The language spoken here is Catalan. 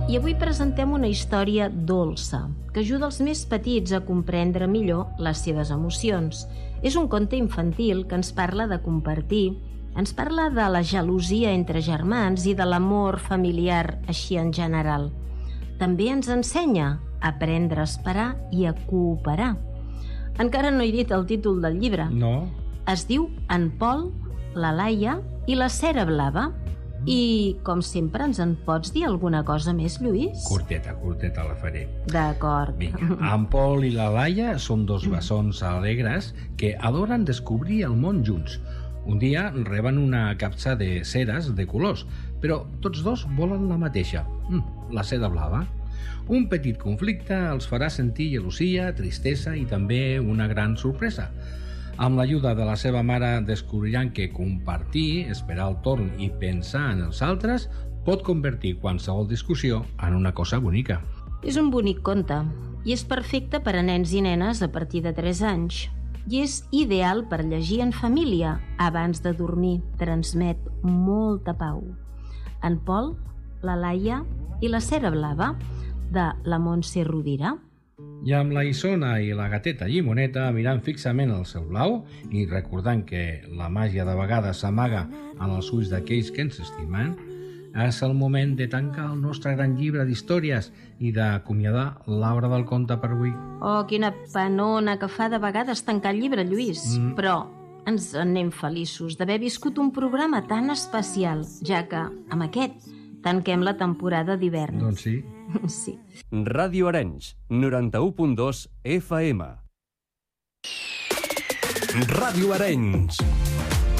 I avui presentem una història dolça, que ajuda els més petits a comprendre millor les seves emocions. És un conte infantil que ens parla de compartir, ens parla de la gelosia entre germans i de l'amor familiar així en general. També ens ensenya a aprendre a esperar i a cooperar. Encara no he dit el títol del llibre. No. Es diu En Pol, la Laia i la Cera Blava. I, com sempre, ens en pots dir alguna cosa més, Lluís? Curteta la faré. D'acord. Vinga, en Pol i la Laia són dos bessons alegres que adoren descobrir el món junts. Un dia reben una capsa de ceres de colors, però tots dos volen la mateixa, la cera blava. Un petit conflicte els farà sentir gelosia, tristesa i també una gran sorpresa. Amb l'ajuda de la seva mare descobriran que compartir, esperar el torn i pensar en els altres pot convertir qualsevol discussió en una cosa bonica. És un bonic conte i és perfecte per a nens i nenes a partir de 3 anys. I és ideal per llegir en família abans de dormir. Transmet molta pau. En Pol, la Laia i la Cera Blava, de la Montse Rovira. I amb la Isona i la gateta Llimoneta mirant fixament el cel blau i recordant que la màgia de vegades s'amaga en els ulls d'aquells que ens estimen, és el moment de tancar el nostre gran llibre d'històries i d'acomiadar l'obra del conte per avui. Oh, quina penona que fa de vegades tancar el llibre, Lluís. Però ens en anem feliços d'haver viscut un programa tan especial, ja que amb aquest tanquem la temporada d'hivern. Doncs sí. Sí. Ràdio Arenys, 91.2 FM. Ràdio Arenys.